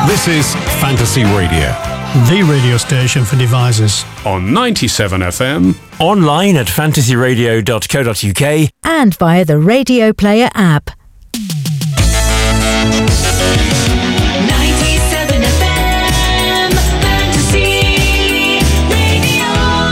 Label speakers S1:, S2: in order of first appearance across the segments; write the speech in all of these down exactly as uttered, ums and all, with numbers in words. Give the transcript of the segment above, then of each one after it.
S1: This is Fantasy Radio,
S2: the radio station for devices.
S1: On ninety-seven F M.
S3: Online at fantasy radio dot co dot uk.
S4: And via the Radio Player app.
S5: ninety-seven F M, Fantasy Radio.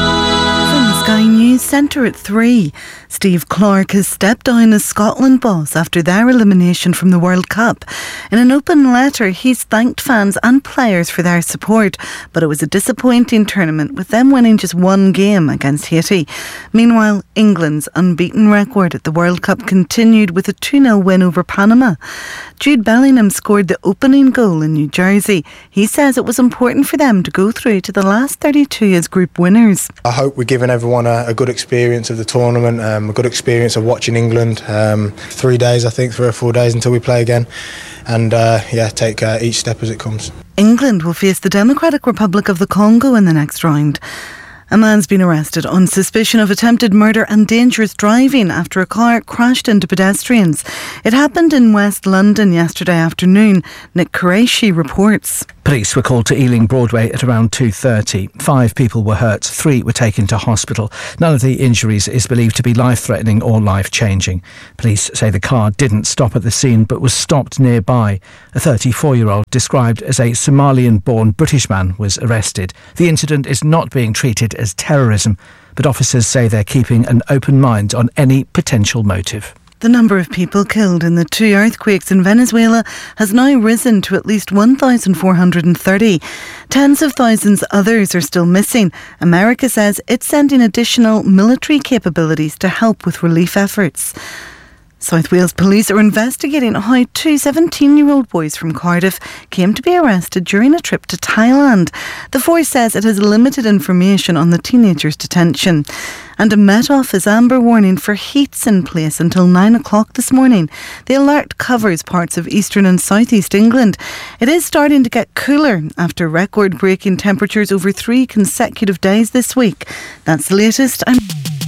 S6: From the Sky News Centre at three. Steve Clarke has stepped down as Scotland boss after their elimination from the World Cup. In an open letter, he's thanked fans and players for their support, but it was a disappointing tournament with them winning just one game against Haiti. Meanwhile, England's unbeaten record at the World Cup continued with a two nil win over Panama. Jude Bellingham scored the opening goal in New Jersey. He says it was important for them to go through to the last thirty-two as group winners.
S7: I hope we're giving everyone a, a good experience of the tournament. Um, a good experience of watching England. Um, three days, I think, three or four days until we play again. And uh, yeah, take uh, each step as it comes. England will face the Democratic Republic of the Congo in the next round. A man's been arrested on suspicion of attempted murder and dangerous driving after a car crashed into pedestrians. It happened in West London yesterday afternoon. Nick Qureshi reports.
S8: Police were called to Ealing Broadway at around two thirty. Five people were hurt, three were taken to hospital. None of the injuries is believed to be life-threatening or life-changing. Police say the car didn't stop at the scene but was stopped nearby. A thirty-four-year-old described as a Somalian-born British man was arrested. The incident is not being treated as terrorism, but officers say they're keeping an open mind on any potential motive. The number of people killed in the two earthquakes in Venezuela has now risen to at least one thousand four hundred thirty. Tens of thousands others are still missing. America says it's sending additional military capabilities to help with relief efforts. South Wales police are investigating how two seventeen-year-old boys from Cardiff came to be arrested during a trip to Thailand. The force says it has limited information on the teenagers' detention. And a Met Office amber warning for heat's in place until nine o'clock this morning. The alert covers parts of eastern and southeast England. It is starting to get cooler after record-breaking temperatures over three consecutive days this week. That's the latest. I'm